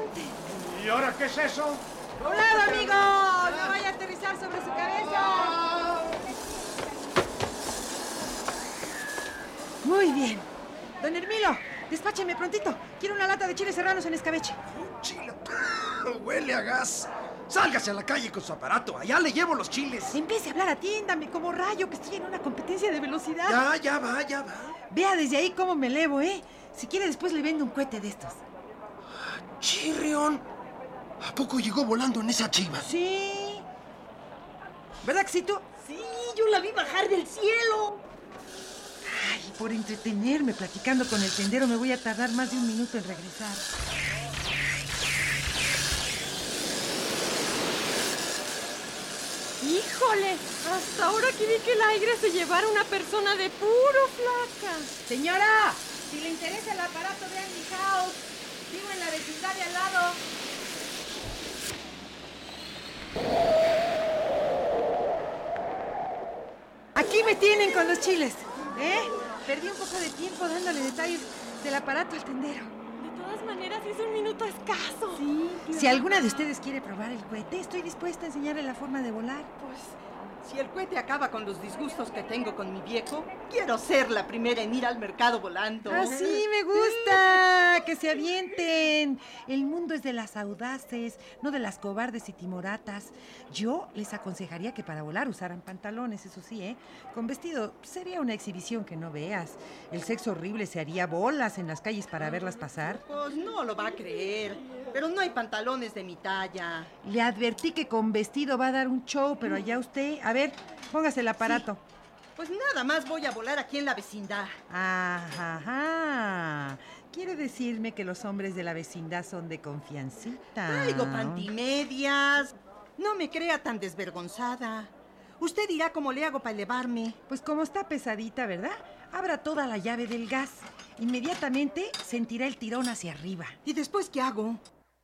adelante. ¿Y ahora qué es eso? ¡Volado, amigo! ¡No vaya a aterrizar sobre su cabeza! Muy bien. Don Hermilo, despácheme prontito. Quiero una lata de chiles serranos en escabeche. Chile. Huele a gas. Sálgase a la calle con su aparato. Allá le llevo los chiles. Empiece a hablar, atiéndame como rayo, que estoy en una competencia de velocidad. Ya va. Vea desde ahí cómo me elevo, ¿eh? Si quiere, después le vendo un cohete de estos. Chirrión. ¿A poco llegó volando en esa chiva? Sí. ¿Verdad que sí tú? Sí, yo la vi bajar del cielo. Ay, por entretenerme platicando con el tendero me voy a tardar más de un minuto en regresar. ¡Híjole! Hasta ahora que vi que el aire se llevara una persona de puro flaca. Señora, si le interesa el aparato, vean mi house. Vivo en la vecindad de al lado. Aquí me tienen con los chiles, ¿eh? Perdí un poco de tiempo dándole detalles del aparato al tendero. De todas maneras, es un minuto escaso. Sí, claro. Si alguna de ustedes quiere probar el cohete, estoy dispuesta a enseñarle la forma de volar. Pues, si el cohete acaba con los disgustos que tengo con mi viejo, quiero ser la primera en ir al mercado volando. Así me gusta, que se avienten. El mundo es de las audaces, no de las cobardes y timoratas. Yo les aconsejaría que para volar usaran pantalones, eso sí, ¿eh? Con vestido sería una exhibición que no veas. El sexo horrible se haría bolas en las calles para verlas pasar. Pues no lo va a creer, pero no hay pantalones de mi talla. Le advertí que con vestido va a dar un show, pero allá usted... A ver, póngase el aparato. Sí. Pues nada más voy a volar aquí en la vecindad. Ajá. Quiere decirme que los hombres de la vecindad son de confiancita. Traigo pantimedias. No me crea tan desvergonzada. Usted dirá cómo le hago para elevarme. Pues como está pesadita, ¿verdad? Abra toda la llave del gas. Inmediatamente sentirá el tirón hacia arriba. ¿Y después qué hago?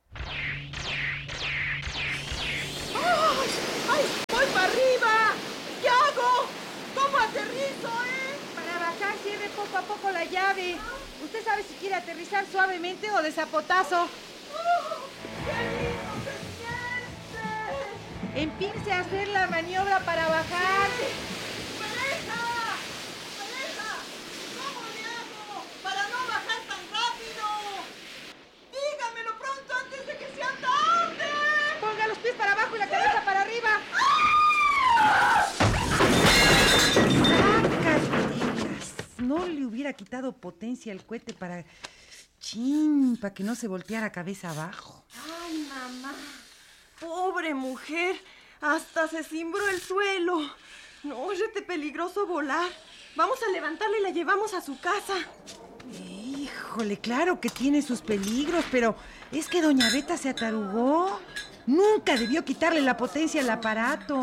¡Ay! ¡Voy para arriba! ¿Qué hago? ¿Cómo aterrizo, Para bajar, cierre poco a poco la llave. Usted sabe si quiere aterrizar suavemente o de zapotazo. ¡Qué lindo se siente! Empiece a hacer la maniobra para bajar. ¡Pareja! ¿Cómo le hago para no bajar tan rápido? Dígamelo pronto antes de que sea tarde. Ponga los pies para abajo y la cabeza para arriba. ¡Sacas! No le hubiera quitado potencia al cohete para que no se volteara cabeza abajo. ¡Ay, mamá! ¡Pobre mujer! Hasta se cimbró el suelo. No, es rete peligroso volar. Vamos a levantarla y la llevamos a su casa. Híjole, claro que tiene sus peligros, pero es que doña Beta se atarugó. Nunca debió quitarle la potencia al aparato.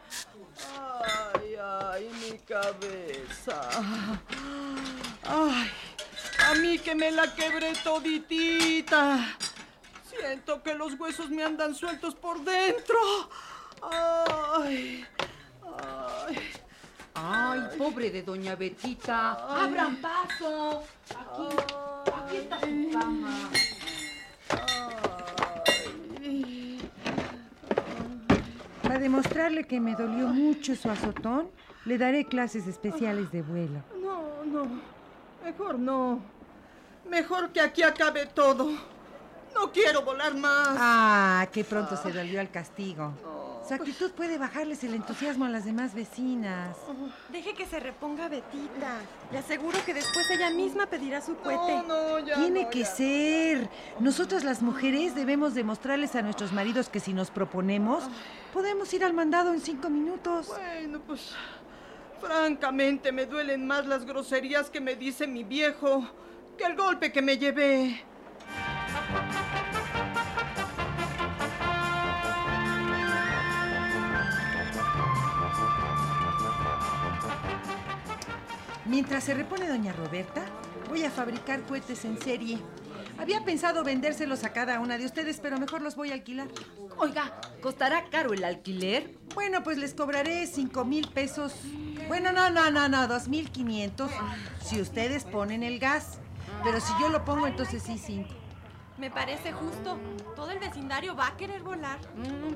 Ay, mi cabeza. Ay, a mí que me la quebré toditita. Siento que los huesos me andan sueltos por dentro. Ay, pobre de doña Betita. ¡Abran paso! Aquí está su cama. Para demostrarle que me dolió mucho su azotón, le daré clases especiales de vuelo. No. Mejor no. Mejor que aquí acabe todo. No quiero volar más. Ah, qué pronto se dolió al castigo. Su actitud puede bajarles el entusiasmo a las demás vecinas. Deje que se reponga Betita. Le aseguro que después ella misma pedirá su cohete. No, ya Tiene no, que ya. ser. Nosotras las mujeres debemos demostrarles a nuestros maridos que si nos proponemos, podemos ir al mandado en 5 minutos. Bueno, pues, francamente me duelen más las groserías que me dice mi viejo que el golpe que me llevé. Mientras se repone doña Roberta, voy a fabricar cohetes en serie. Había pensado vendérselos a cada una de ustedes, pero mejor los voy a alquilar. Oiga, ¿costará caro el alquiler? Bueno, pues les cobraré 5,000 pesos. Bueno, no, 2,500 si ustedes ponen el gas. Pero si yo lo pongo, entonces sí, 5. Me parece justo. Todo el vecindario va a querer volar.